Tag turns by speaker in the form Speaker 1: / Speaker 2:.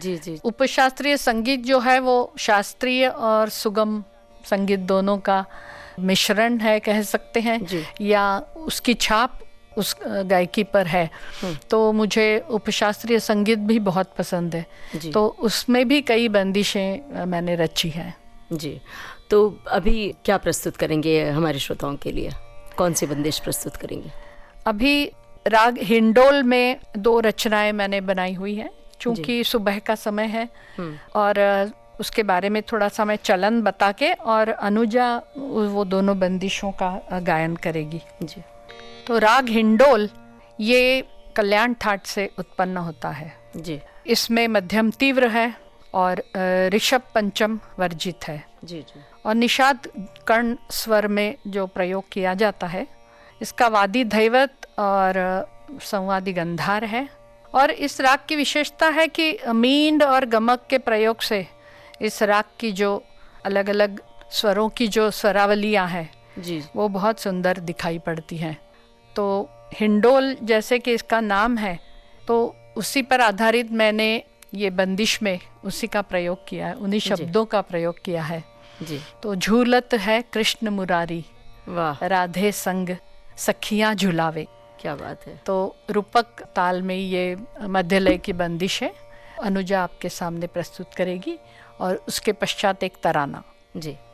Speaker 1: जी जी।
Speaker 2: उपशास्त्रीय संगीत जो है वो शास्त्रीय और सुगम संगीत दोनों का मिश्रण है कह सकते हैं
Speaker 1: जी।
Speaker 2: या उसकी छाप उस गायकी पर है। तो मुझे उपशास्त्रीय संगीत भी बहुत पसंद है
Speaker 1: जी।
Speaker 2: तो उसमें भी कई बंदिशें मैंने रची हैं।
Speaker 1: जी, तो अभी क्या प्रस्तुत करेंगे हमारे श्रोताओं के लिए, कौन सी बंदिश प्रस्तुत करेंगे?
Speaker 2: अभी राग हिंडोल में 2 रचनाएं मैंने बनाई हुई हैं, चूँकि सुबह का समय है और उसके बारे में थोड़ा सा मैं चलन बता के और अनुजा वो दोनों बंदिशों का गायन करेगी।
Speaker 1: जी।
Speaker 2: तो राग हिंडोल ये कल्याण ठाट से उत्पन्न होता है
Speaker 1: जी।
Speaker 2: इसमें मध्यम तीव्र है और ऋषभ पंचम वर्जित है।
Speaker 1: जी जी।
Speaker 2: और निषाद कर्ण स्वर में जो प्रयोग किया जाता है इसका वादी धैवत और संवादी गंधार है। और इस राग की विशेषता है कि मींड और गमक के प्रयोग से इस राग की जो अलग अलग स्वरों की जो स्वरावलियाँ हैं
Speaker 1: जी।
Speaker 2: वो बहुत सुंदर दिखाई पड़ती हैं। तो हिंडोल जैसे कि इसका नाम है तो उसी पर आधारित मैंने ये बंदिश में उसी का प्रयोग किया है, उन्हीं शब्दों का प्रयोग किया है।
Speaker 1: जी।
Speaker 2: तो झूलत है कृष्ण मुरारी,
Speaker 1: वाह,
Speaker 2: राधे संग सखियाँ झुलावे।
Speaker 1: क्या बात है।
Speaker 2: तो रूपक ताल में ये मध्य लय की बंदिश है। अनुजा आपके सामने प्रस्तुत करेगी और उसके पश्चात एक तराना।
Speaker 1: जी।